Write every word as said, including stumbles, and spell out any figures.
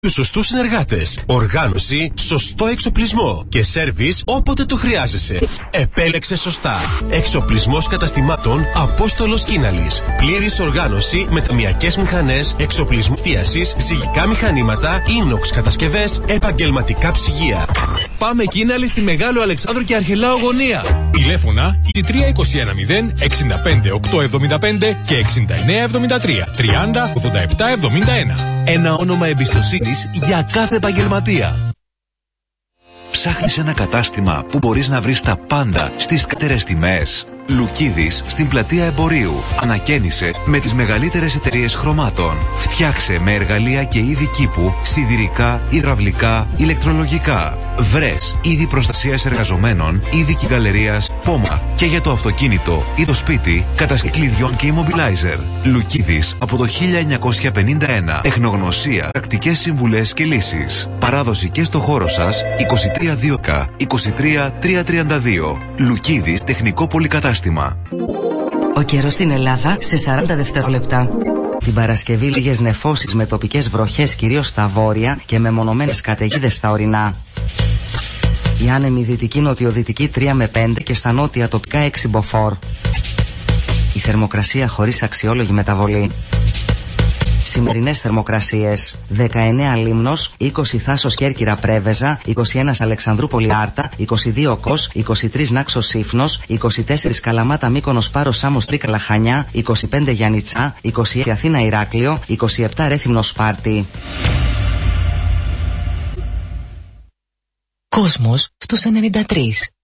τους σωστούς συνεργάτες, οργάνωση, σωστό εξοπλισμό και σέρβις όποτε το χρειάζεσαι. Επέλεξε σωστά. Εξοπλισμός καταστημάτων Απόστολος Κίναλης. Πλήρης οργάνωση με ταμιακές μηχανές, εξοπλισμού θίασης, ζυγικά μηχανήματα, ίνοξ κατασκευές, επαγγελματικά ψυγεία. Πάμε Κίναλη στη Μεγάλο Αλεξάνδρου και Αρχελάου γωνία. Τηλέφωνα τρία είκοσι ένα μηδέν εξήντα πέντε οκτακόσια εβδομήντα πέντε και εξήντα εννέα εβδομήντα τρία τριάντα ογδόντα επτά εβδομήντα ένα. Ένα όνομα εμπιστοσύνης για κάθε επαγγελματία. Ψάχνεις ένα κατάστημα που μπορείς να βρεις τα πάντα στις καλύτερες τιμές? Λουκίδης στην πλατεία Εμπορίου. Ανακαίνισε με τις μεγαλύτερες εταιρείες χρωμάτων. Φτιάξε με εργαλεία και είδη κήπου, σιδηρικά, υδραυλικά, ηλεκτρολογικά. Βρες είδη προστασίας εργαζομένων, είδη κυκαλερίας, πόμα και για το αυτοκίνητο ή το σπίτι, κατασκευή κλειδιών και immobilizer. Λουκίδης από το χίλια εννιακόσια πενήντα ένα. Τεχνογνωσία, πρακτικές συμβουλές και λύσεις. Παράδοση και στο χώρο σας είκοσι τρία δύο K είκοσι τρία τριακόσια τριάντα δύο. Λουκίδης τεχνικό πολυκατάστημα. Ο καιρός στην Ελλάδα σε σαράντα δευτερόλεπτα. Την Παρασκευή λίγες νεφώσεις με τοπικές βροχές κυρίως στα βόρεια και με μονομένες καταιγίδες στα ορεινά. Η άνεμη δυτική νοτιοδυτική τρία με πέντε και στα νότια τοπικά έξι μποφόρ. Η θερμοκρασία χωρίς αξιόλογη μεταβολή. Σημερινές θερμοκρασίες: δεκαεννέα Λίμνος, είκοσι Θάσος Κέρκυρα Πρέβεζα, είκοσι ένα Αλεξανδρούπολη Άρτα, είκοσι δύο Κος, είκοσι τρία Νάξος Σύφνος, είκοσι τέσσερα Καλαμάτα Μύκονος Πάρος Σάμος Τρίκαλα Χανιά, είκοσι πέντε Γιαννιτσά, είκοσι έξι Αθήνα Ηράκλειο, είκοσι επτά Ρέθυμνο Σπάρτη. Κόσμος στους ενενήντα τρία.